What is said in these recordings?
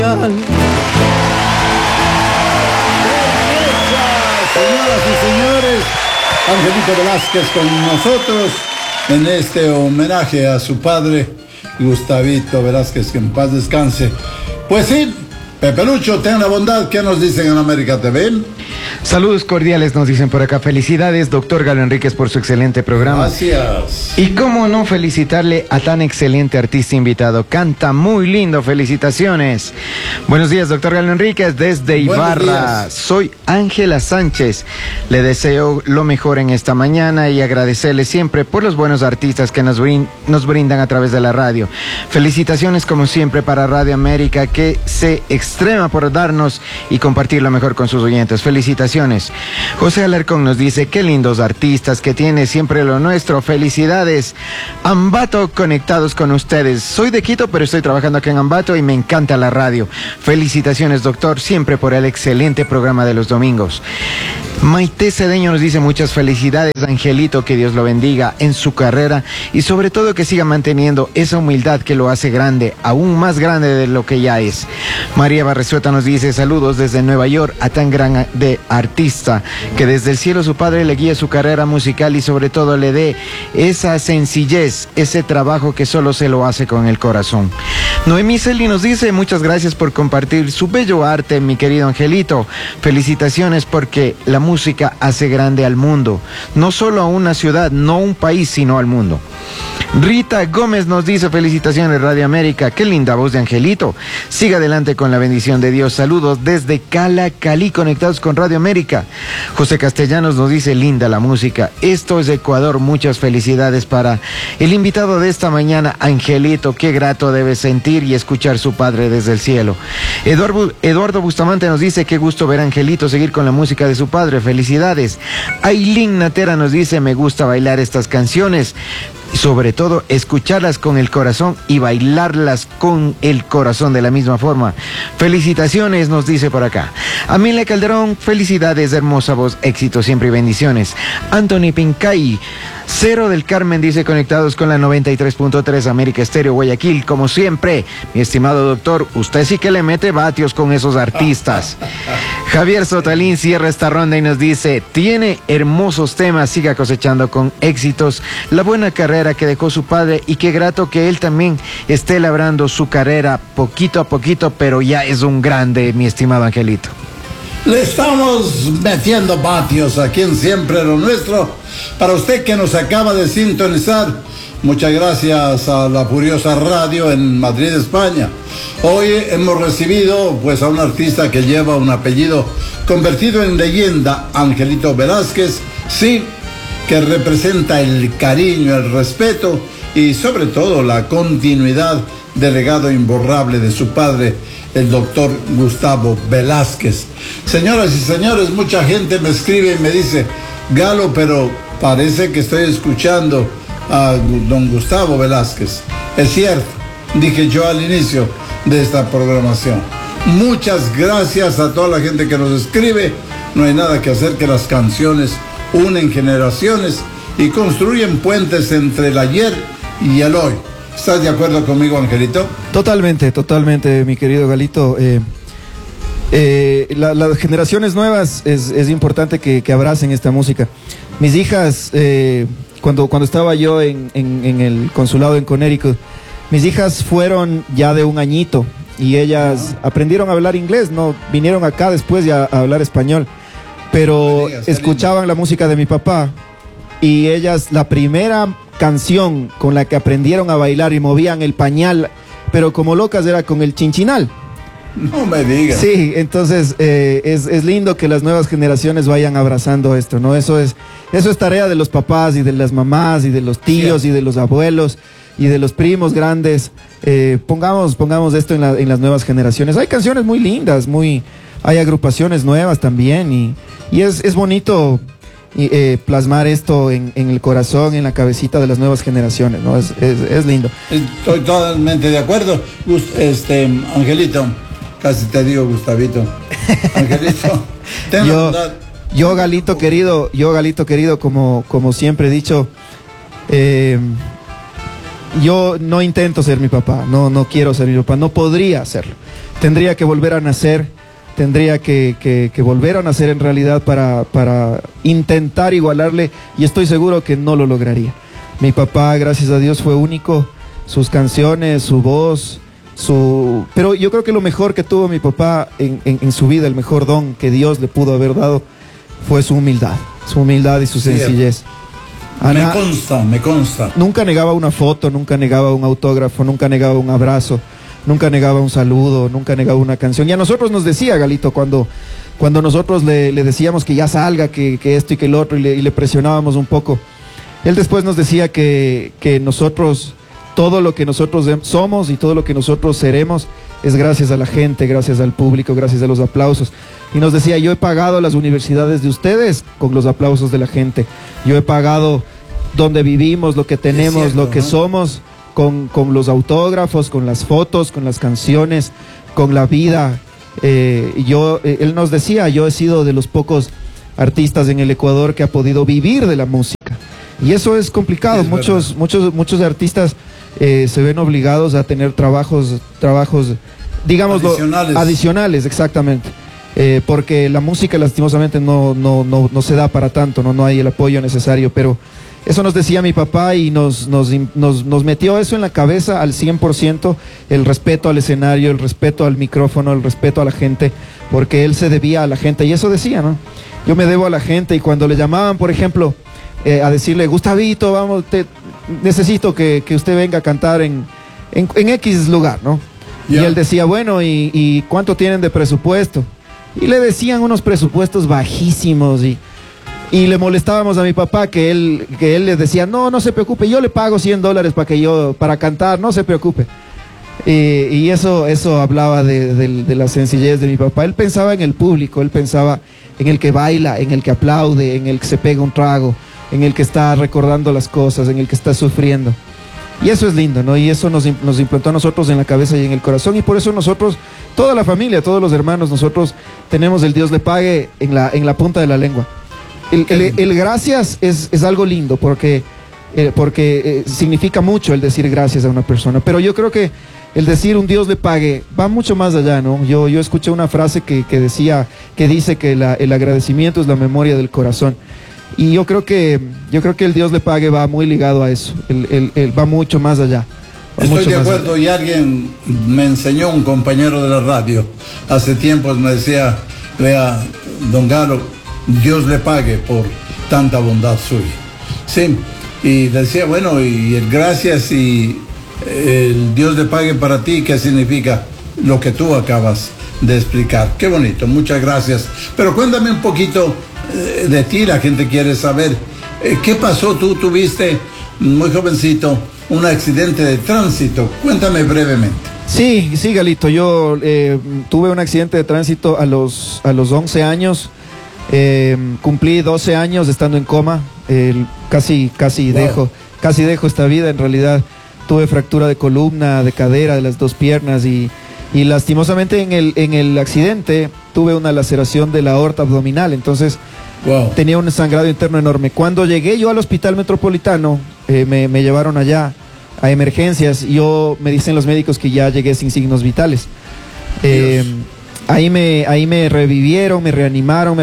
Señoras y señores, Angelito Velázquez con nosotros en este homenaje a su padre, Gustavito Velázquez, que en paz descanse. Pues sí, Pepe Lucho, ten la bondad. ¿Qué nos dicen en América TV? Saludos cordiales, nos dicen por acá. Felicidades, doctor Galo Enríquez, por su excelente programa. Gracias. Y cómo no felicitarle a tan excelente artista invitado. Canta muy lindo, felicitaciones. Buenos días, doctor Galo Enríquez, desde Ibarra. Soy Ángela Sánchez. Le deseo lo mejor en esta mañana y agradecerle siempre por los buenos artistas que nos brindan a través de la radio. Felicitaciones como siempre para Radio América, que se extrema por darnos y compartir lo mejor con sus oyentes. Felicitaciones. José Alarcón nos dice, qué lindos artistas que tiene, siempre lo nuestro. Felicidades. Ambato, conectados con ustedes. Soy de Quito, pero estoy trabajando aquí en Ambato y me encanta la radio. Felicitaciones, doctor, siempre por el excelente programa de los domingos. Maite Cedeño nos dice, muchas felicidades, Angelito, que Dios lo bendiga en su carrera y sobre todo que siga manteniendo esa humildad que lo hace grande, aún más grande de lo que ya es. María Barresueta nos dice, saludos desde Nueva York a tan gran artista, que desde el cielo su padre le guíe su carrera musical y sobre todo le dé esa sencillez, ese trabajo que solo se lo hace con el corazón. Noemí Celi nos dice, muchas gracias por compartir su bello arte, mi querido Angelito. Felicitaciones porque la música hace grande al mundo, no solo a una ciudad, no a un país, sino al mundo. Rita Gómez nos dice, felicitaciones Radio América, qué linda voz de Angelito. Siga adelante con la bendición de Dios. Saludos desde Cala, Cali, conectados con Radio América. José Castellanos nos dice, linda la música. Esto es Ecuador, muchas felicidades para el invitado de esta mañana, Angelito. Qué grato debe sentir y escuchar su padre desde el cielo. Eduardo Bustamante nos dice, qué gusto ver a Angelito seguir con la música de su padre. Felicidades. Ailín Natera nos dice, me gusta bailar estas canciones. Sobre todo escucharlas con el corazón y bailarlas con el corazón de la misma forma. Felicitaciones, nos dice por acá. Amelia Calderón, felicidades, hermosa voz, éxito siempre y bendiciones. Anthony Pincay, Cero del Carmen dice, conectados con la 93.3 América Estéreo Guayaquil, como siempre. Mi estimado doctor, usted sí que le mete vatios con esos artistas. Javier Sotalín cierra esta ronda y nos dice, tiene hermosos temas, siga cosechando con éxitos la buena carrera que dejó su padre y qué grato que él también esté labrando su carrera poquito a poquito, pero ya es un grande, mi estimado Angelito. Le estamos metiendo vatios aquí en Siempre lo Nuestro. Para usted que nos acaba de sintonizar, muchas gracias a la Furiosa Radio en Madrid, España. Hoy hemos recibido pues a un artista que lleva un apellido convertido en leyenda, Angelito Velázquez, sí, que representa el cariño, el respeto y sobre todo la continuidad del legado imborrable de su padre, el doctor Gustavo Velázquez. Señoras y señores, mucha gente me escribe y me dice, Galo, pero parece que estoy escuchando a don Gustavo Velázquez. Es cierto, dije yo al inicio de esta programación. Muchas gracias a toda la gente que nos escribe. No hay nada que hacer, que las canciones unen generaciones y construyen puentes entre el ayer y el hoy. ¿Estás de acuerdo conmigo, Angelito? Totalmente, totalmente, mi querido Galito. Las generaciones nuevas es importante que abracen esta música. Mis hijas, cuando estaba yo en el consulado en Connecticut, mis hijas fueron ya de un añito y ellas aprendieron a hablar inglés, no vinieron acá después ya a hablar español, pero escuchaban la música de mi papá y ellas, la primera canción con la que aprendieron a bailar y movían el pañal, pero como locas, era con el chinchinal. No me digas. Sí, entonces es lindo que las nuevas generaciones vayan abrazando esto, ¿no? Eso es tarea de los papás y de las mamás y de los tíos, sí, y de los abuelos y de los primos grandes. Pongamos esto en las nuevas generaciones. Hay canciones muy lindas, hay agrupaciones nuevas también y es bonito plasmar esto en el corazón, en la cabecita de las nuevas generaciones, ¿no? Es lindo. Estoy totalmente de acuerdo. Angelito, casi te digo Gustavito. Angelito, ten la bondad. Yo Galito querido, como siempre he dicho, yo no intento ser mi papá, no quiero ser mi papá, no podría hacerlo. tendría que volver a nacer, tendría que volver a nacer en realidad para intentar igualarle, y estoy seguro que no lo lograría. Mi papá, gracias a Dios, fue único, sus canciones, su voz, pero yo creo que lo mejor que tuvo mi papá en su vida, el mejor don que Dios le pudo haber dado, fue su humildad y su sencillez. Me consta. Nunca negaba una foto, nunca negaba un autógrafo, nunca negaba un abrazo, nunca negaba un saludo, nunca negaba una canción. Y a nosotros nos decía, Galito, cuando nosotros le decíamos que ya salga, que esto y que el otro, y le presionábamos un poco, él después nos decía que nosotros, todo lo que nosotros somos y todo lo que nosotros seremos es gracias a la gente, gracias al público, gracias a los aplausos. Y nos decía, yo he pagado las universidades de ustedes con los aplausos de la gente. Yo he pagado donde vivimos, lo que tenemos, cierto, lo que somos, con los autógrafos, con las fotos, con las canciones, con la vida. Él nos decía, yo he sido de los pocos artistas en el Ecuador que ha podido vivir de la música. Y eso es complicado. Muchos artistas se ven obligados a tener trabajos, digámoslo, adicionales, exactamente. Porque la música lastimosamente no se da para tanto, no hay el apoyo necesario, pero eso nos decía mi papá y nos metió eso en la cabeza al 100%, el respeto al escenario, el respeto al micrófono, el respeto a la gente, porque él se debía a la gente, y eso decía, ¿no? Yo me debo a la gente, y cuando le llamaban, por ejemplo, a decirle, Gustavito, vamos, necesito que usted venga a cantar en X lugar, ¿no? Yeah. Y él decía, bueno, ¿y cuánto tienen de presupuesto? Y le decían unos presupuestos bajísimos, y le molestábamos a mi papá que él les decía, no se preocupe, yo le pago $100 para cantar, no se preocupe. Y eso hablaba de la sencillez de mi papá. Él pensaba en el público, él pensaba en el que baila, en el que aplaude, en el que se pega un trago, en el que está recordando las cosas, en el que está sufriendo. Y eso es lindo, ¿no? Y eso nos implantó a nosotros en la cabeza y en el corazón, y por eso nosotros, toda la familia, todos los hermanos, nosotros tenemos el Dios le pague en la punta de la lengua. El gracias es algo lindo, porque significa mucho el decir gracias a una persona, pero yo creo que el decir un Dios le pague va mucho más allá, ¿no? Yo escuché una frase que dice que el agradecimiento es la memoria del corazón. Y yo creo que el Dios le pague va muy ligado a eso, va mucho más allá. Estoy de acuerdo, y alguien me enseñó, un compañero de la radio, hace tiempo me decía, vea, don Galo, Dios le pague por tanta bondad suya. Sí, y decía, bueno, y el gracias y el Dios le pague para ti, ¿qué significa? Lo que tú acabas de explicar. Qué bonito, muchas gracias. Pero cuéntame un poquito de ti, la gente quiere saber qué pasó. Tú tuviste muy jovencito un accidente de tránsito, cuéntame brevemente. Sí, Galito, yo tuve un accidente de tránsito a los 11 años, cumplí 12 años estando en coma, casi wow. dejo esta vida. En realidad tuve fractura de columna, de cadera, de las dos piernas, y lastimosamente en el accidente tuve una laceración de la aorta abdominal, entonces wow, tenía un sangrado interno enorme. Cuando llegué yo al hospital metropolitano, me llevaron allá a emergencias, y me dicen los médicos que ya llegué sin signos vitales. Ahí me revivieron, me reanimaron,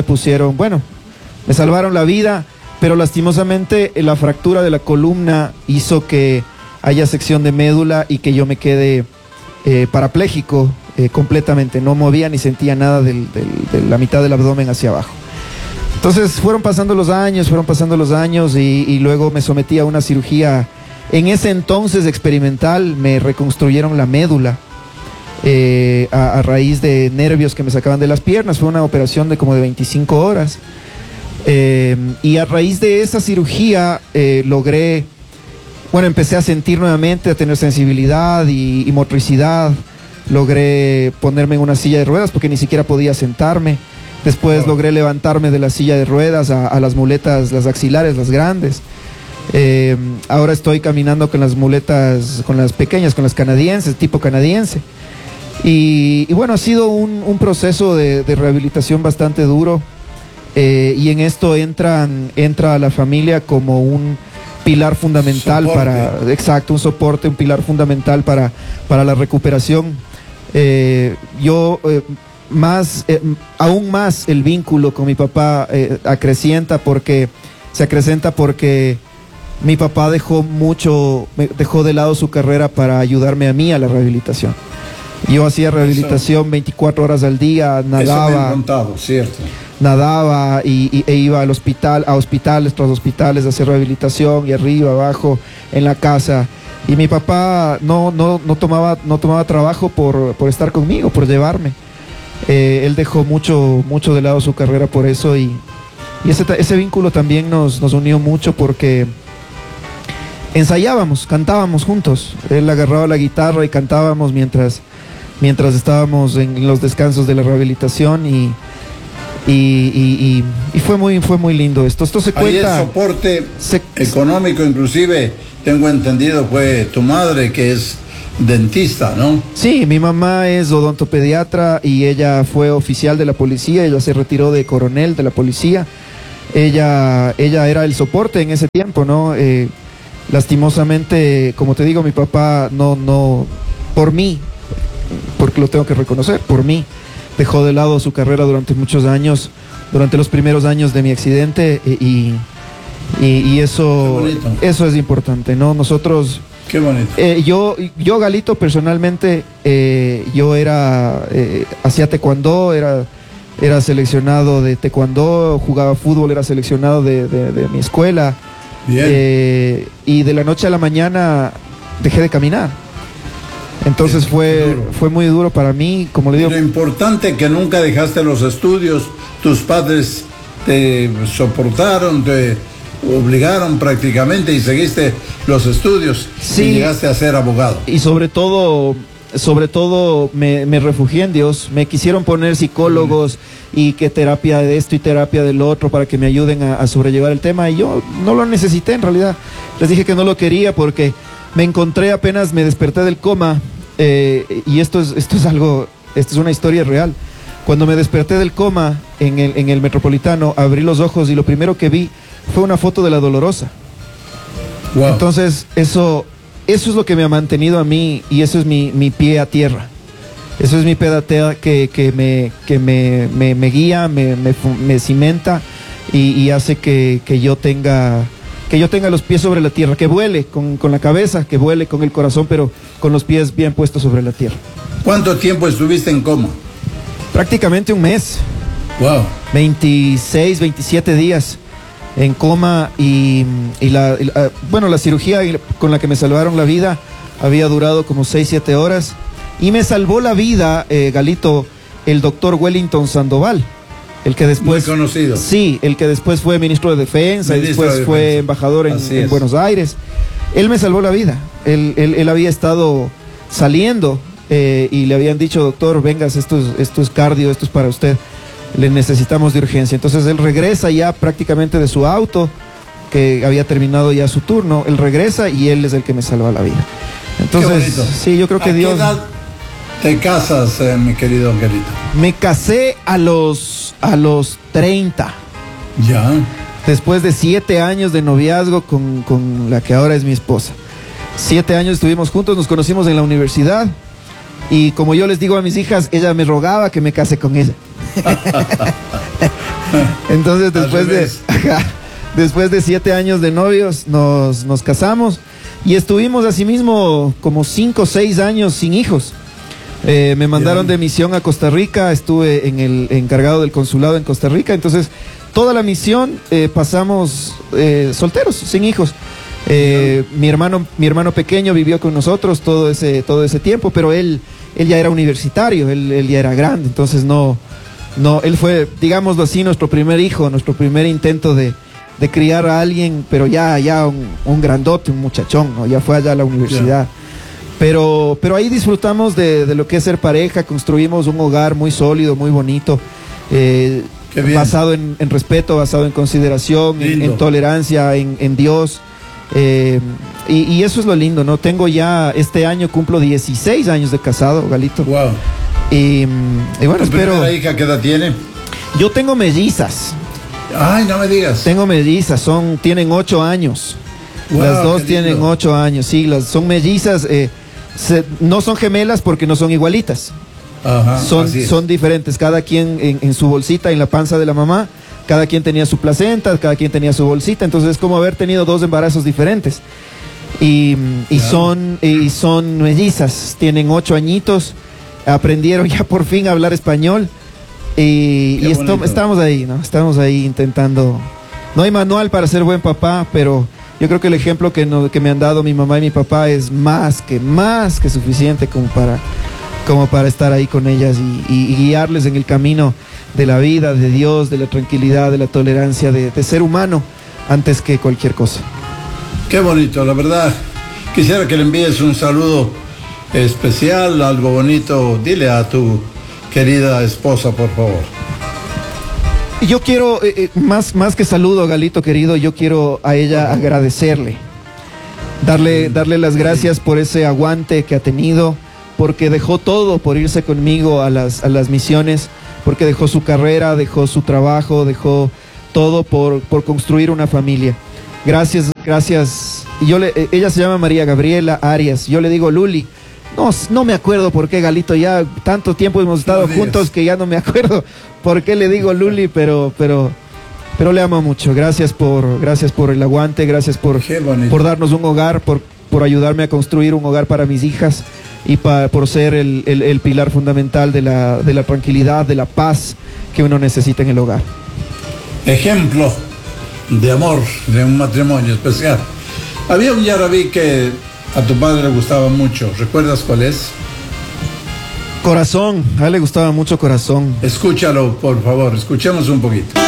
me salvaron la vida, pero lastimosamente la fractura de la columna hizo que haya sección de médula y que yo me quede parapléjico completamente, no movía ni sentía nada de la mitad del abdomen hacia abajo. Entonces fueron pasando los años y luego me sometí a una cirugía, en ese entonces experimental. Me reconstruyeron la médula a raíz de nervios que me sacaban de las piernas. Fue una operación de como de 25 horas. Y a raíz de esa cirugía empecé a sentir nuevamente, a tener sensibilidad y motricidad. Logré ponerme en una silla de ruedas porque ni siquiera podía sentarme. Después logré levantarme de la silla de ruedas a las muletas, las axilares, las grandes. Ahora estoy caminando con las muletas, con las pequeñas, con las canadienses, tipo canadiense. Y bueno, ha sido un proceso de rehabilitación bastante duro. Y en esto entra la familia como un pilar fundamental un pilar fundamental para la recuperación. Aún más el vínculo con mi papá se acrecenta porque mi papá dejó de lado su carrera para ayudarme a mí a la rehabilitación. Yo hacía rehabilitación 24 horas al día, nadaba. Eso me han contado, cierto. Nadaba e iba a hospitales tras hospitales a hacer rehabilitación, y arriba, abajo, en la casa. Y mi papá no tomaba trabajo por estar conmigo, por llevarme. Él dejó mucho de lado su carrera por eso, y ese vínculo también nos unió mucho porque ensayábamos, cantábamos juntos. Él agarraba la guitarra y cantábamos mientras estábamos en los descansos de la rehabilitación, y fue muy lindo esto se cuenta. Ahí el soporte económico, inclusive tengo entendido, fue tu madre, que es dentista, ¿no? Sí, mi mamá es odontopediatra y ella fue oficial de la policía. Ella se retiró de coronel de la policía. Ella era el soporte en ese tiempo, ¿no? Lastimosamente, como te digo, mi papá no por mí, porque lo tengo que reconocer, por mí dejó de lado su carrera durante muchos años, durante los primeros años de mi accidente, y eso es importante, ¿no? Nosotros... Qué bonito. Yo, Galito, personalmente, yo hacía taekwondo, era seleccionado de taekwondo, jugaba fútbol, era seleccionado de mi escuela. Bien. Y de la noche a la mañana dejé de caminar. Entonces fue muy duro para mí, como le digo. Lo importante que nunca dejaste los estudios, tus padres te soportaron, te obligaron prácticamente, y seguiste los estudios. Sí, y llegaste a ser abogado. Y sobre todo me refugié en Dios. Me quisieron poner psicólogos y que terapia de esto y terapia del otro para que me ayuden a sobrellevar el tema, y yo no lo necesité en realidad. Les dije que no lo quería porque me encontré, apenas me desperté del coma, y esto es una historia real. Cuando me desperté del coma en el Metropolitano, abrí los ojos y lo primero que vi fue una foto de la Dolorosa. Wow. Entonces eso es lo que me ha mantenido a mí, y eso es mi pie a tierra. Eso es mi pie a tierra que me guía, me cimenta, y hace que yo tenga los pies sobre la tierra, que vuele con la cabeza, que vuele con el corazón, pero con los pies bien puestos sobre la tierra. ¿Cuánto tiempo estuviste en coma? Prácticamente un mes. Wow. 26, 27 días en coma, y la cirugía con la que me salvaron la vida había durado como 6, 7 horas, y me salvó la vida, Galito, el doctor Wellington Sandoval, el que después... Muy conocido. Sí, el que después fue ministro de Defensa, y después fue embajador en Buenos Aires. Él me salvó la vida. Él había estado saliendo, y le habían dicho: doctor, vengas, esto es cardio, esto es para usted, le necesitamos de urgencia. Entonces él regresa ya prácticamente de su auto, que había terminado ya su turno. Él regresa y él es el que me salva la vida. Entonces, sí, yo creo que Dios... ¿A qué edad te casas, mi querido Angelito? Me casé a los 30. Ya. Después de 7 años de noviazgo con la que ahora es mi esposa. 7 años estuvimos juntos, nos conocimos en la universidad, y como yo les digo a mis hijas, ella me rogaba que me case con ella. Entonces después de 7 años de novios nos casamos, y estuvimos asimismo como 5 o 6 años sin hijos. Me mandaron de misión a Costa Rica, estuve encargado del consulado en Costa Rica. Entonces toda la misión pasamos solteros, sin hijos. Mi hermano pequeño vivió con nosotros todo ese tiempo, pero él ya era universitario, él ya era grande. Entonces él fue, digámoslo así, nuestro primer hijo, nuestro primer intento de criar a alguien, pero ya un grandote, un muchachón, ¿no? Ya fue allá a la universidad. Pero ahí disfrutamos de lo que es ser pareja. Construimos un hogar muy sólido, muy bonito, basado en respeto, basado en consideración, en tolerancia, en Dios. Y eso es lo lindo, ¿no? Tengo ya, este año cumplo 16 años de casado, Galito. Wow. Y bueno, espero... ¿Tu primera hija qué edad tiene? Yo tengo mellizas. Ay, no me digas. Tengo mellizas, tienen 8 años. Wow, las dos tienen 8 años, sí, son mellizas. no son gemelas porque no son igualitas. Ajá, son diferentes, cada quien en su bolsita, en la panza de la mamá, cada quien tenía su placenta, cada quien tenía su bolsita, entonces es como haber tenido 2 embarazos diferentes. Y son mellizas, tienen 8 añitos, aprendieron ya por fin a hablar español y estamos ahí, ¿no? Estamos ahí intentando. No hay manual para ser buen papá, pero yo creo que el ejemplo que me han dado mi mamá y mi papá es más que suficiente como para estar ahí con ellas y guiarles en el camino de la vida, de Dios, de la tranquilidad, de la tolerancia, de ser humano antes que cualquier cosa. Qué bonito, la verdad. Quisiera que le envíes un saludo especial, algo bonito. Dile a tu querida esposa, por favor. Yo quiero, más que saludo, Galito querido, yo quiero a ella agradecerle. Darle las gracias por ese aguante que ha tenido, porque dejó todo por irse conmigo a las misiones, porque dejó su carrera, dejó su trabajo, dejó todo por construir una familia. Gracias. Y ella se llama María Gabriela Arias. Yo le digo Luli. No me acuerdo por qué, Galito, ya tanto tiempo hemos estado juntos que ya no me acuerdo por qué le digo Luli, pero le amo mucho. Gracias por el aguante, gracias por darnos un hogar, por ayudarme a construir un hogar para mis hijas y por ser el pilar fundamental de la tranquilidad, de la paz que uno necesita en el hogar. Ejemplo de amor, de un matrimonio especial. Había un yarabí que a tu padre le gustaba mucho. ¿Recuerdas cuál es? Corazón. A él le gustaba mucho Corazón. Escúchalo, por favor. Escuchemos un poquito.